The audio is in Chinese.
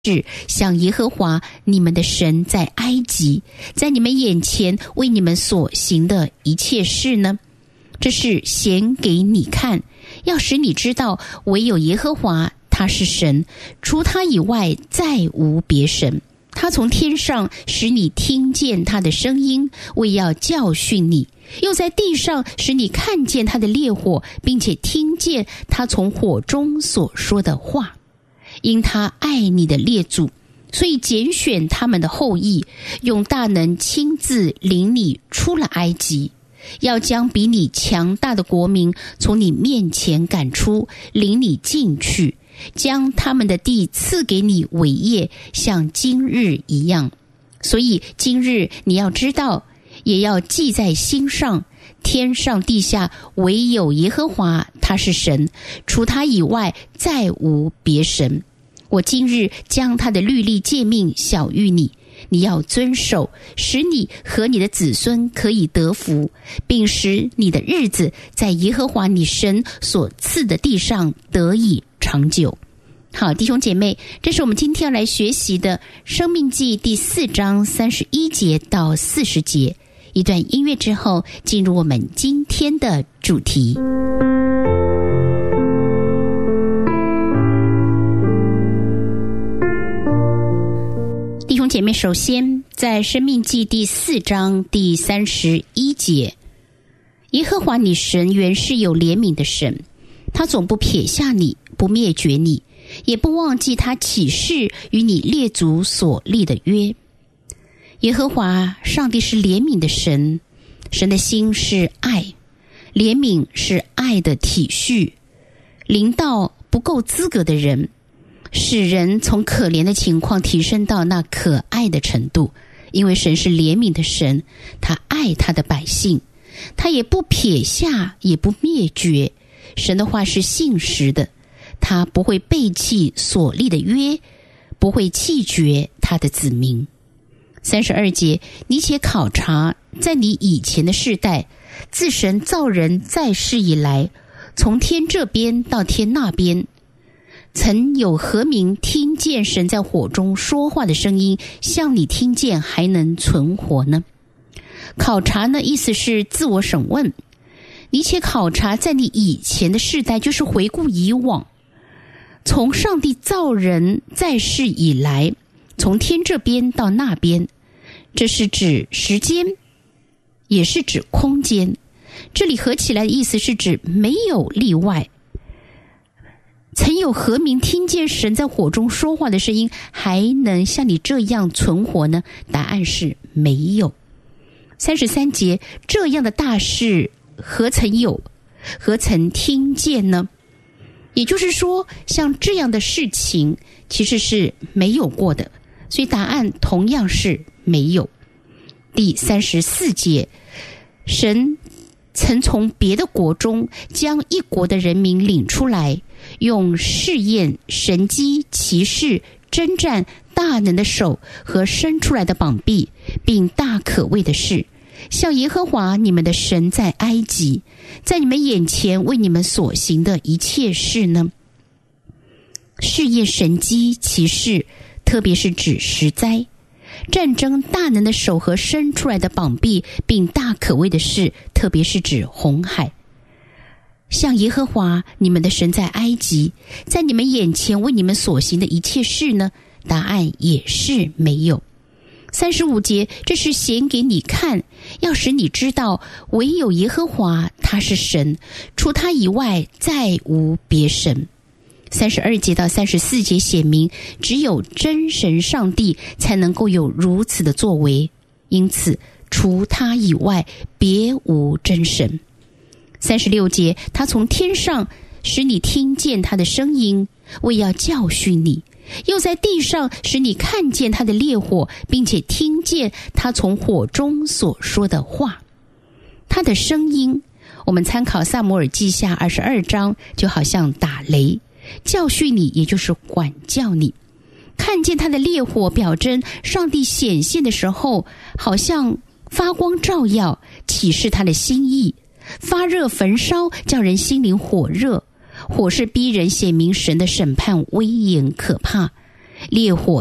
是像耶和华你们的神在埃及，在你们眼前为你们所行的一切事呢？这是显给你看，要使你知道，唯有耶和华他是神，除他以外再无别神。他从天上使你听见他的声音，为要教训你；又在地上使你看见他的烈火，并且听见他从火中所说的话。因他爱你的列祖，所以拣选他们的后裔，用大能亲自领你出了埃及，要将比你强大的国民从你面前赶出，领你进去，将他们的地赐给你为业，像今日一样。所以今日你要知道，也要记在心上，天上地下唯有耶和华他是神，除他以外再无别神。我今日将他的律例诫命晓谕你，你要遵守，使你和你的子孙可以得福，并使你的日子在耶和华你神所赐的地上得以长久。好，弟兄姐妹，这是我们今天要来学习的申命记第4章31节到40节。一段音乐之后，进入我们今天的主题。弟兄姐妹，首先在申命记第4章第31节，耶和华你神原是有怜悯的神，他总不撇下你，不灭绝你，也不忘记他起誓与你列祖所立的约。耶和华上帝是怜悯的神，神的心是爱，怜悯是爱的体恤，临到不够资格的人，使人从可怜的情况提升到那可爱的程度。因为神是怜悯的神，他爱他的百姓，他也不撇下，也不灭绝。神的话是信实的，他不会背弃所立的约，不会弃绝他的子民。32节，你且考察，在你以前的世代，自神造人在世以来，从天这边到天那边，曾有何民听见神在火中说话的声音，像你听见还能存活呢？考察呢，意思是自我审问。你且考察，在你以前的世代，就是回顾以往，从上帝造人在世以来，从天这边到那边，这是指时间，也是指空间。这里合起来的意思是指没有例外。曾有何民听见神在火中说话的声音，还能像你这样存活呢？答案是没有。33节，这样的大事何曾有，何曾听见呢？也就是说，像这样的事情其实是没有过的，所以答案同样是没有。第34节，神曾从别的国中将一国的人民领出来，用试验、神机、奇事、征战、大能的手和伸出来的膀臂，并大可畏的事，像耶和华你们的神在埃及，在你们眼前为你们所行的一切事呢？试验、神机、奇事，特别是指十灾；战争、大能的手和伸出来的膀臂，并大可畏的事，特别是指红海。像耶和华你们的神在埃及，在你们眼前为你们所行的一切事呢？答案也是没有。35节，这是显给你看，要使你知道，唯有耶和华他是神，除他以外再无别神。32节到34节写明，只有真神上帝才能够有如此的作为，因此除他以外别无真神。36节，他从天上使你听见他的声音，为要教训你；又在地上使你看见他的烈火，并且听见他从火中所说的话。他的声音，我们参考撒母耳记下22章，就好像打雷，教训你也就是管教你。看见他的烈火，表征上帝显现的时候，好像发光照耀，启示他的心意。发热焚烧，叫人心灵火热，火是逼人显明神的审判威严可怕。 烈火